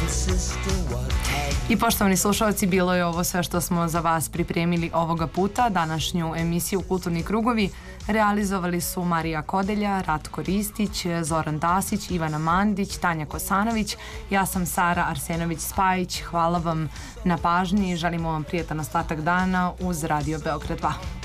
I poštovani slušalci, bilo je ovo sve što smo za vas pripremili ovoga puta. Današnju emisiju Kulturni krugovi realizovali su Marija Kodelja, Ratko Ristić, Zoran Dasić, Ivana Mandić, Tanja Kosanović. Ja sam Sara Arsenović-Spajić. Hvala vam na pažnji i želimo vam prijatan ostatak dana uz Radio Beograd 2.